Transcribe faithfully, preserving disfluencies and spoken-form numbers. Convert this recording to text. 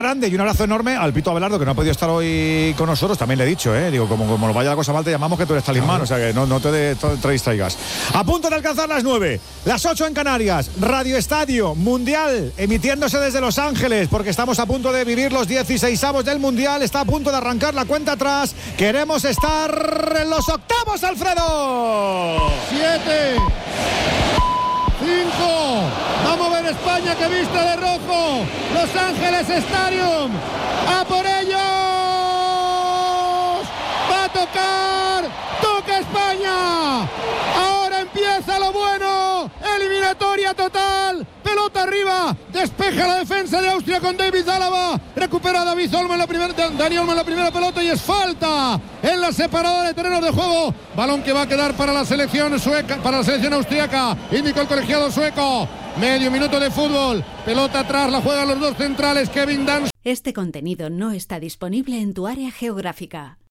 Grande y un abrazo enorme al Pito Abelardo, que no ha podido estar hoy con nosotros. También le he dicho, ¿eh? Digo, como, como nos vaya la cosa mal, te llamamos, que tú eres talismán, o sea que no, no te, de, te distraigas. A punto de alcanzar las nueve, las ocho en Canarias, Radio Estadio Mundial, emitiéndose desde Los Ángeles, porque estamos a punto de vivir los dieciseisavos del Mundial. Está a punto de arrancar la cuenta atrás. Queremos estar en los octavos, Alfredo. Siete. Cinco. Vamos a ver España que viste de rojo. Los Ángeles Stadium. ¡A por ellos! ¡Va a tocar! ¡Toca España! Ahora empieza lo bueno. Eliminatoria total. Pelota arriba. Despeja la defensa de Austria con David Álava. Recupera David Olmo en la primera, Dani Olmo en la primera pelota y es falta en la separadora de terrenos de juego. Balón que va a quedar para la selección sueca, para la selección austríaca. Indicó el colegiado sueco. Medio minuto de fútbol. Pelota atrás, la juegan los dos centrales. Kevin Dan. Este contenido no está disponible en tu área geográfica.